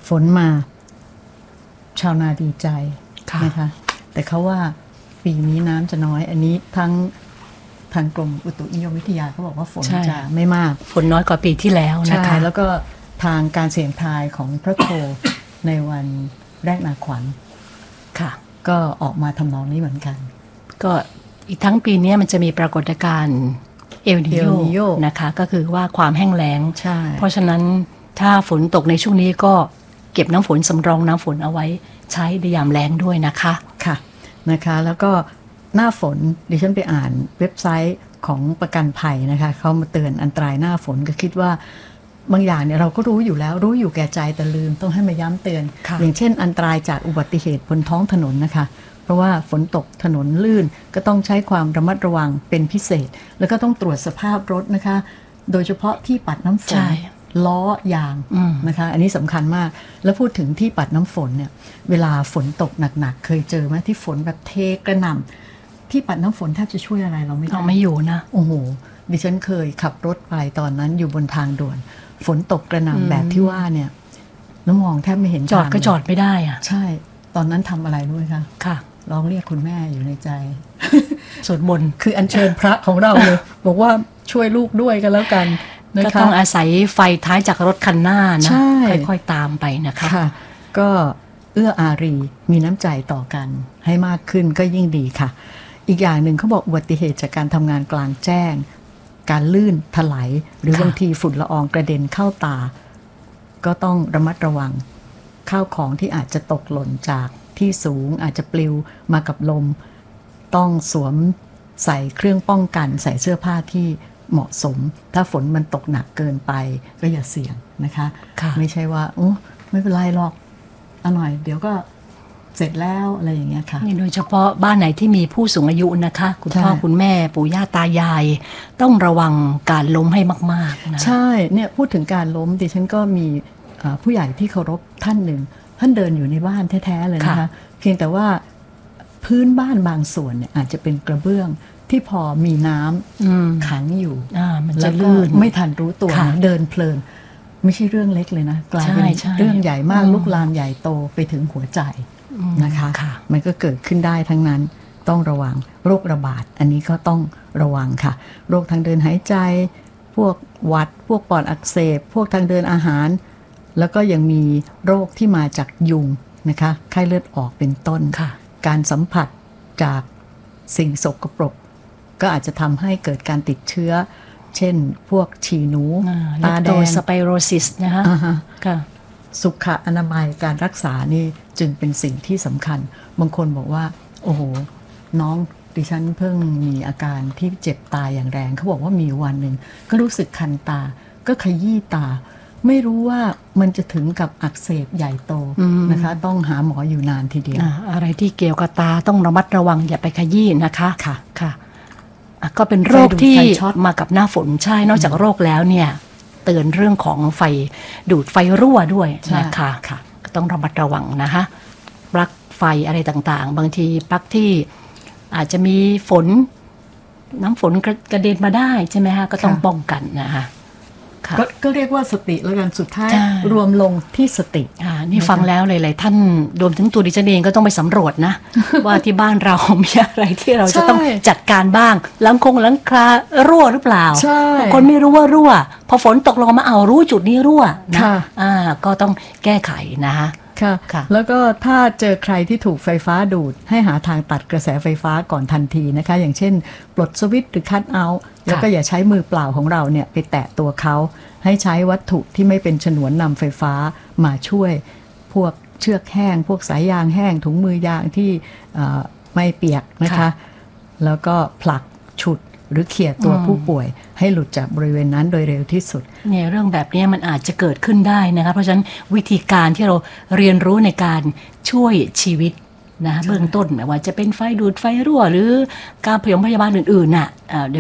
ฝนมาชาวนาดีใจนะคะแต่เขาว่าปีนี้น้ำจะน้อยอันนี้ทางกรมอุตุนิยมวิทยาเขาบอกว่าฝนจะไม่มากฝนน้อยกว่าปีที่แล้วนะคะแล้วก็ทางการเสี่ยงทายของพระโคในวันแรกนาขวัญค่ะก็ออกมาทำนองนี้เหมือนกันก็อีกทั้งปีนี้มันจะมีปรากฏการณ์เอลนิโยนะคะก็คือว่าความแห้งแล้งเพราะฉะนั้นถ้าฝนตกในช่วงนี้ก็เก็บน้ำฝนสำรองน้ำฝนเอาไว้ใช้ในยามแล้งด้วยนะคะค่ะนะคะแล้วก็หน้าฝนดิฉันไปอ่านเว็บไซต์ของประกันภัยนะคะเขามาเตือนอันตรายหน้าฝนก็คิดว่าบางอย่างเนี่ยเราก็รู้อยู่แล้วรู้อยู่แก่ใจแต่ลืมต้องให้มาย้ำเตือนอย่างเช่นอันตรายจากอุบัติเหตุบนท้องถนนนะคะเพราะว่าฝนตกถนนลื่นก็ต้องใช้ความระมัดระวังเป็นพิเศษแล้วก็ต้องตรวจสภาพรถนะคะโดยเฉพาะที่ปัดน้ำฝนล้อยางนะคะอันนี้สำคัญมากแล้วพูดถึงที่ปัดน้ำฝนเนี่ยเวลาฝนตกหนักๆเคยเจอไหมที่ฝนแบบเทกระหน่ำที่ปัดน้ำฝนแทบจะช่วยอะไรเราไม่ได้ไม่อยู่นะโอ้โหดิฉันเคยขับรถไปตอนนั้นอยู่บนทางด่วนฝนตกกระหน่ำแบบที่ว่าเนี่ยน้ำมองแทบไม่เห็นจอดก็จอดไม่ได้อ่ะใช่ตอนนั้นทำอะไรด้วยคะค่ะร้องเรียกคุณแม่อยู่ในใจสวดมนต์คืออัญเชิญพระของเราเลยบอกว่าช่วยลูกด้วยกันแล้วกันก็ต้องอาศัยไฟท้ายจากรถคันหน้านะค่อยๆตามไปนะคะก็เอื้ออารีมีน้ำใจต่อกันให้มากขึ้นก็ยิ่งดีค่ะอีกอย่างหนึ่งเขาบอกอุบัติเหตุจากการทำงานกลางแจ้งการลื่นถลายหรือบางทีฝุ่นละอองกระเด็นเข้าตาก็ต้องระมัดระวังข้าวของที่อาจจะตกหล่นจากที่สูงอาจจะปลิวมากับลมต้องสวมใส่เครื่องป้องกันใส่เสื้อผ้าที่เหมาะสมถ้าฝนมันตกหนักเกินไปก็อย่าเสี่ยงนะคะไม่ใช่ว่าโอ้ไม่เป็นไรหรอกหน่อยเดี๋ยวก็เสร็จแล้วอะไรอย่างเงี้ยค่ะนี่โดยเฉพาะบ้านไหนที่มีผู้สูงอายุนะคะคุณพ่อคุณแม่ปู่ย่าตายายต้องระวังการล้มให้มากๆนะใช่เนี่ยพูดถึงการล้มดิฉันก็มีผู้ใหญ่ที่เคารพท่านหนึ่งท่านเดินอยู่ในบ้านแท้ๆเลยนะคะเพียงแต่ว่าพื้นบ้านบางส่วนเนี่ยอาจจะเป็นกระเบื้องที่พอมีน้ำขังอยู่มันจะลื่นไม่ทันรู้ตัวเดินเพลินไม่ใช่เรื่องเล็กเลยนะกลายเป็นเรื่องใหญ่มากลุกลามใหญ่โตไปถึงหัวใจนะคะมันก็เกิดขึ้นได้ทั้งนั้นต้องระวังโรคระบาดอันนี้ก็ต้องระวังค่ะโรคทางเดินหายใจพวกหวัดพวกปอดอักเสบพวกทางเดินอาหารแล้วก็ยังมีโรคที่มาจากยุงนะคะไข้เลือดออกเป็นต้นการสัมผัสจากสิ่งสกปรกก็อาจจะทำให้เกิดการติดเชื้อเช่นพวกฉี่หนูตาแดงสไปโรซิสนะคะสุขอนามัยการรักษานี่จึงเป็นสิ่งที่สำคัญบางคนบอกว่าโอ้โหน้องดิฉันเพิ่งมีอาการที่เจ็บตาอย่างแรงเขาบอกว่ามีวันหนึ่งก็รู้สึกคันตาก็ขยี้ตาไม่รู้ว่ามันจะถึงกับอักเสบใหญ่โตนะคะต้องหาหมออยู่นานทีเดียวอะไรที่เกี่ยวกับตาต้องระมัดระวังอย่าไปขยี้นะคะค่ะก็เป็นโรคที่มากับหน้าฝนใช่นอกจากโรคแล้วเนี่ยเตือนเรื่องของไฟดูดไฟรั่วด้วยนะคะก็ต้องระมัดระวังนะคะปลั๊กไฟอะไรต่างๆบางทีปลั๊กที่อาจจะมีฝนน้ำฝนกระเด็นมาได้ใช่ไหมคะก็ต้องป้องกันนะคะก็เรียกว่าสติแล้วกันสุดท้ายรวมลงที่สตินี่ฟังแล้วหลายๆท่านรวมถึงตัวดิฉันเองก็ต้องไปสำรวจนะ ว่าที่บ้านเรามีอะไรที่เราจะต้องจัดการบ้างหลังคารั่วหรือเปล่าบางคนไม่รู้ว่ารั่วพอฝนตกลงมาเอารู้จุดนี้รั่วนะก็ต้องแก้ไขนะคะค่ะแล้วก็ถ้าเจอใครที่ถูกไฟฟ้าดูดให้หาทางตัดกระแสไฟฟ้าก่อนทันทีนะคะอย่างเช่นปลดสวิตช์หรือคัทเอาท์แล้วก็อย่าใช้มือเปล่าของเราเนี่ยไปแตะตัวเขาให้ใช้วัตถุที่ไม่เป็นฉนวนนำไฟฟ้ามาช่วยพวกเชือกแห้งพวกสายยางแห้งถุงมือยางที่ไม่เปียกนะคะแล้วก็ผลักฉุดหรือเขี่ยตัวผู้ป่วยให้หลุดจากบริเวณนั้นโดยเร็วที่สุดเนี่ยเรื่องแบบนี้มันอาจจะเกิดขึ้นได้นะคะเพราะฉะนั้นวิธีการที่เราเรียนรู้ในการช่วยชีวิตนะเบื้องต้นไม่ว่าจะเป็นไฟดูดไฟรั่วหรือการพยาบาลอื่นๆน่ะ